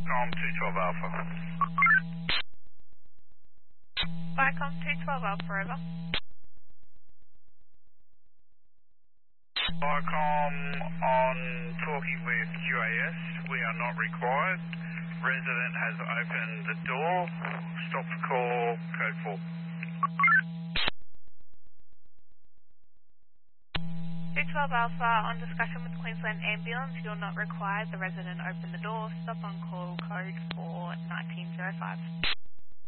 212 Alpha. Vicom 212 Alpha, over. Vicom on talking with QAS. We are not required. Resident has opened the door. Stop the call, code 4. 212 Alpha, on discussion with Queensland Ambulance, you're not required. The resident opened the door. Stop on call, code 4 1905.